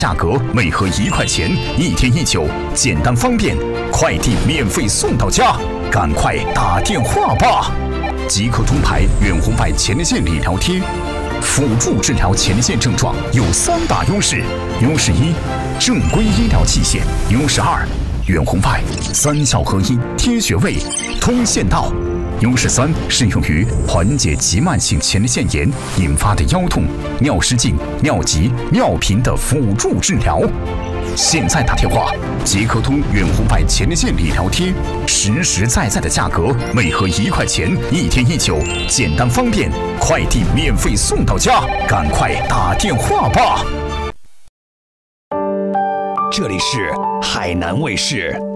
价格每盒1块钱，1天1酒，简单方便，快递免费送到家，赶快打电话吧！即刻通牌远红外前列腺理疗贴，辅助治疗前列腺症状有3大优势：优势1，正规医疗器械；优势2，远红外3效合一，贴穴位，通腺道。优势3，适用于缓解急慢性前列腺炎引发的腰痛、尿失禁、尿急、尿频的辅助治疗。现在打电话，即刻通远红外前列腺理疗贴，实实在在的价格，每盒1块钱，1天1酒，简单方便，快递免费送到家，赶快打电话吧！ 这里是海南卫视。